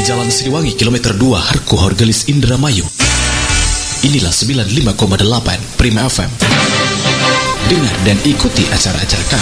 Jalan Siliwangi, kilometer 2, Harku Horgelis, Indramayu. Inilah 95,8 Prima FM. Dengar dan ikuti acara-acara kami.